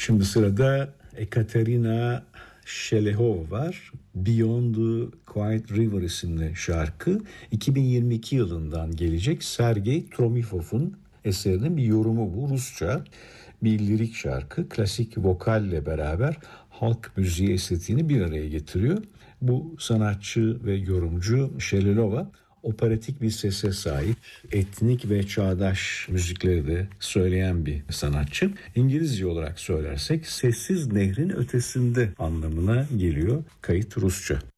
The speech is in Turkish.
Şimdi sırada Ekaterina Shelehov var. Beyond the Quiet River isimli şarkı 2022 yılından gelecek Sergey Tromifov'un eserinin bir yorumu bu. Rusça bir lirik şarkı, klasik vokalle beraber halk müziği estetiğini bir araya getiriyor. Bu sanatçı ve yorumcu Shelehova operatik bir sese sahip, etnik ve çağdaş müzikleri de söyleyen bir sanatçı. İngilizce olarak söylersek sessiz nehrin ötesinde anlamına geliyor. Kayıt Rusça.